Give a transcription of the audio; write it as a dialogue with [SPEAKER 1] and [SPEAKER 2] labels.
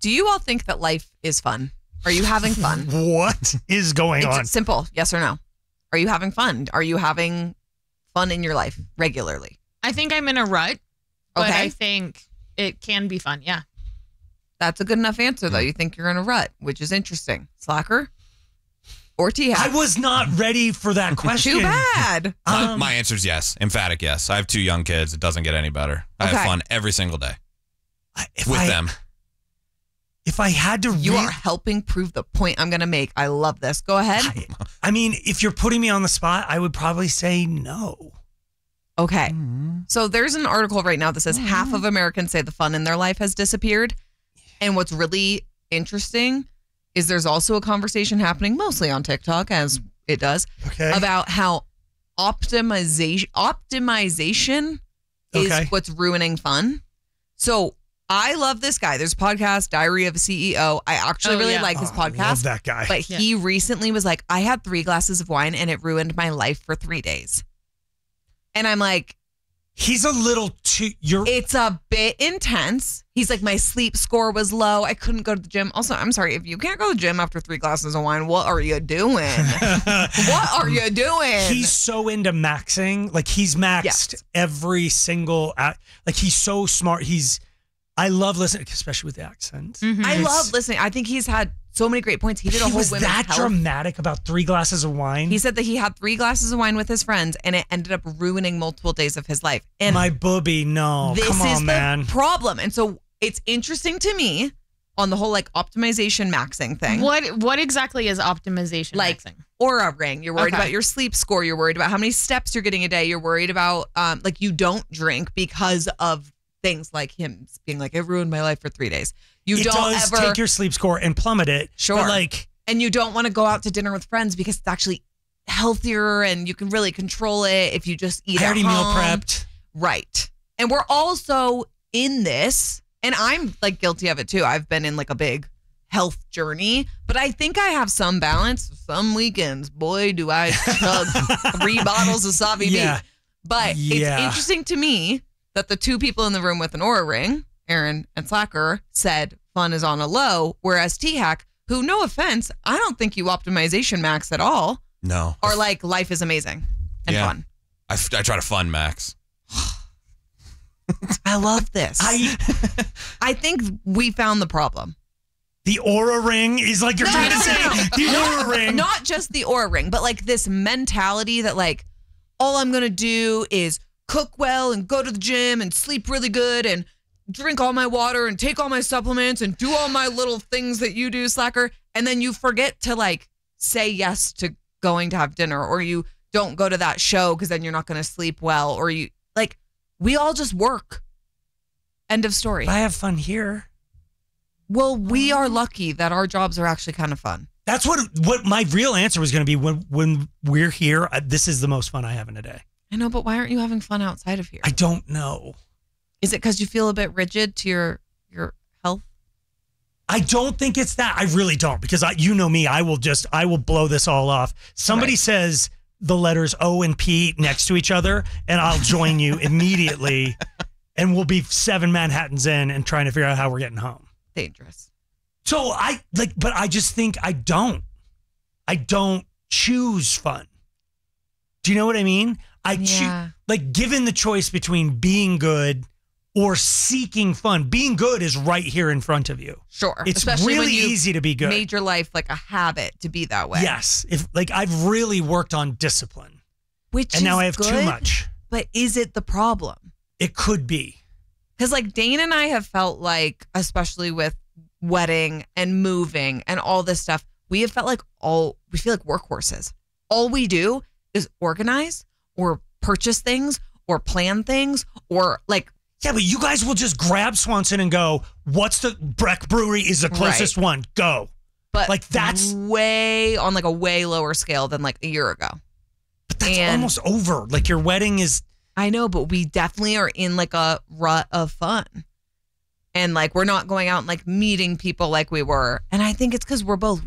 [SPEAKER 1] Do you all think that life is fun? Are you having fun?
[SPEAKER 2] What is going on?
[SPEAKER 1] It's simple. Yes or no? Are you having fun? Are you having fun in your life regularly?
[SPEAKER 3] I think I'm in a rut, but
[SPEAKER 1] Okay.
[SPEAKER 3] I think it can be fun. Yeah.
[SPEAKER 1] That's a good enough answer, though. You think you're in a rut, which is interesting. Slacker or T-Hack?
[SPEAKER 2] I was not ready for that question.
[SPEAKER 1] Too bad.
[SPEAKER 4] My answer is yes. Emphatic yes. I have 2 young kids. It doesn't get any better. I have
[SPEAKER 1] Okay.
[SPEAKER 4] fun every single day
[SPEAKER 2] If
[SPEAKER 4] with them.
[SPEAKER 2] If I had to
[SPEAKER 1] You are helping prove the point I'm going to make. I love this. Go ahead.
[SPEAKER 2] I mean, if you're putting me on the spot, I would probably say no.
[SPEAKER 1] Okay. So there's an article right now that says half of Americans say the fun in their life has disappeared. And what's really interesting is there's also a conversation happening mostly on TikTok, as it does, about how optimization is what's ruining fun. So I love this guy. There's a podcast, Diary of a CEO. I actually really like his podcast.
[SPEAKER 2] I love that guy.
[SPEAKER 1] But he recently was like, I had 3 glasses of wine and it ruined my life for 3 days. And I'm like,
[SPEAKER 2] he's a little too.
[SPEAKER 1] It's a bit intense. He's like, my sleep score was low. I couldn't go to the gym. Also, I'm sorry, if you can't go to the gym after 3 glasses of wine, what are you doing? What are you doing?
[SPEAKER 2] He's so into maxing. Like he's maxed every single. Like he's so smart. I love listening, especially with the accent.
[SPEAKER 1] I love listening. I think he's had so many great points. He did a whole
[SPEAKER 2] was
[SPEAKER 1] women's
[SPEAKER 2] that
[SPEAKER 1] health.
[SPEAKER 2] dramatic about 3 glasses of wine.
[SPEAKER 1] He said that he had 3 glasses of wine with his friends, and it ended up ruining multiple days of his life. And
[SPEAKER 2] my booby, no,
[SPEAKER 1] this
[SPEAKER 2] come on,
[SPEAKER 1] is
[SPEAKER 2] man.
[SPEAKER 1] the problem. And so it's interesting to me on the whole like optimization maxing thing.
[SPEAKER 3] What exactly is optimization maxing?
[SPEAKER 1] Aura ring. You're worried
[SPEAKER 3] Okay.
[SPEAKER 1] about your sleep score. You're worried about how many steps you're getting a day. You're worried about like you don't drink because of things like him being like, it ruined my life for 3 days. You
[SPEAKER 2] It
[SPEAKER 1] don't
[SPEAKER 2] does
[SPEAKER 1] ever
[SPEAKER 2] take your sleep score and plummet it.
[SPEAKER 1] Sure.
[SPEAKER 2] But like,
[SPEAKER 1] and you don't want to go out to dinner with friends because it's actually healthier and you can really control it if you just eat
[SPEAKER 2] I
[SPEAKER 1] at
[SPEAKER 2] already meal
[SPEAKER 1] home.
[SPEAKER 2] prepped.
[SPEAKER 1] Right. And we're also in this, and I'm like guilty of it too. I've been in like a big health journey, but I think I have some balance. Some weekends, boy, do I chug 3 bottles of Savi
[SPEAKER 2] Yeah.
[SPEAKER 1] B. But it's interesting to me that the 2 people in the room with an aura ring, Aaron and Slacker, said fun is on a low, whereas T-Hack, who, no offense, I don't think you optimization max at all,
[SPEAKER 4] No.
[SPEAKER 1] are like life is amazing and fun.
[SPEAKER 4] I try to fun max.
[SPEAKER 1] I love this. I think we found the problem.
[SPEAKER 2] The aura ring is like you're trying to say the aura ring.
[SPEAKER 1] Not just the aura ring, but like this mentality that like all I'm gonna do is cook well and go to the gym and sleep really good and drink all my water and take all my supplements and do all my little things that you do, Slacker. And then you forget to like say yes to going to have dinner, or you don't go to that show because then you're not gonna sleep well, or you like we all just work. End of story.
[SPEAKER 2] I have fun here.
[SPEAKER 1] Well, we are lucky that our jobs are actually kind of fun.
[SPEAKER 2] That's what my real answer was going to be when we're here. This is the most fun I have in a day.
[SPEAKER 1] I know, but why aren't you having fun outside of here?
[SPEAKER 2] I don't know.
[SPEAKER 1] Is it because you feel a bit rigid to your health?
[SPEAKER 2] I don't think it's that. I really don't, because you know me. I will blow this all off. Somebody says the letters O and P next to each other, and I'll join you immediately, and we'll be 7 Manhattans in and trying to figure out how we're getting home.
[SPEAKER 1] Dangerous.
[SPEAKER 2] So but I just think I don't choose fun. Do you know what I mean? I choose, like, given the choice between being good or seeking fun, being good is right here in front of you.
[SPEAKER 1] Sure.
[SPEAKER 2] It's
[SPEAKER 1] Especially
[SPEAKER 2] really
[SPEAKER 1] when you
[SPEAKER 2] easy to be good.
[SPEAKER 1] made your life like a habit to be that way.
[SPEAKER 2] Yes. I've really worked on discipline.
[SPEAKER 1] Which
[SPEAKER 2] and now
[SPEAKER 1] is
[SPEAKER 2] I have too
[SPEAKER 1] good,
[SPEAKER 2] much.
[SPEAKER 1] But is it the problem?
[SPEAKER 2] It could be.
[SPEAKER 1] Because like Dane and I have felt like, especially with wedding and moving and all this stuff, we have felt like we feel like workhorses. All we do is organize or purchase things or plan things or like.
[SPEAKER 2] Yeah, but you guys will just grab Swanson and go, what's the Breck Brewery is the closest one. Go.
[SPEAKER 1] But
[SPEAKER 2] like that's
[SPEAKER 1] way on like a way lower scale than like a year ago.
[SPEAKER 2] But that's almost over. Like your wedding is.
[SPEAKER 1] I know, but we definitely are in like a rut of fun. And like, we're not going out and like meeting people like we were. And I think it's because we're both